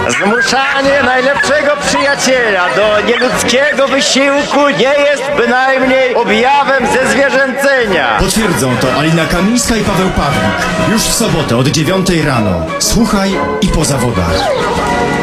Zmuszanie najlepszego przyjaciela do nieludzkiego wysiłku nie jest bynajmniej objawem zezwierzęcenia. Potwierdzą to Alina Kamińska i Paweł Pawlik. Już w sobotę od 9 rano. Słuchaj i po zawodach.